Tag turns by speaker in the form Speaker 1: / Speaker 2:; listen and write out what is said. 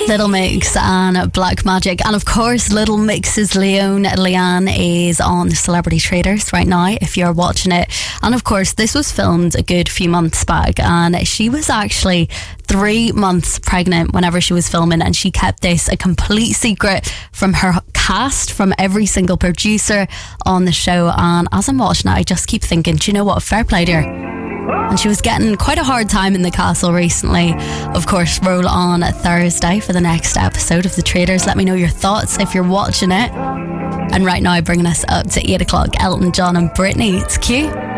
Speaker 1: Little Mix and Black Magic. And of course, Little Mix's Leanne is on Celebrity Traders right now, if you're watching it. And of course, this was filmed a good few months back, and she was actually 3 months pregnant whenever she was filming, and she kept this a complete secret from her cast, from every single producer on the show. And as I'm watching it, I just keep thinking, do you know what, fair play to her. And she was getting quite a hard time in the castle recently. Of course, roll on Thursday for the next episode of The Traders. Let me know your thoughts if you're watching it. And right now, bringing us up to 8 o'clock, Elton John and Britney. It's cute.